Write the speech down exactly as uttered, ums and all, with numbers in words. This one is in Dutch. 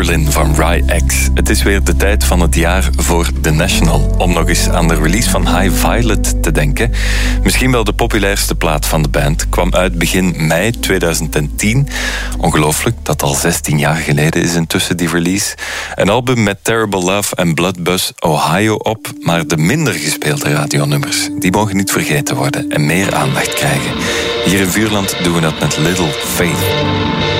Berlin van Rai X. Het is weer de tijd van het jaar voor The National. Om nog eens aan de release van High Violet te denken. Misschien wel de populairste plaat van de band. Kwam uit begin mei tweeduizend tien. Ongelooflijk dat al zestien jaar geleden is intussen die release. Een album met Terrible Love en Bloodbuzz Ohio op. Maar de minder gespeelde radionummers, die mogen niet vergeten worden en meer aandacht krijgen. Hier in Vuurland doen we dat met Little Faith.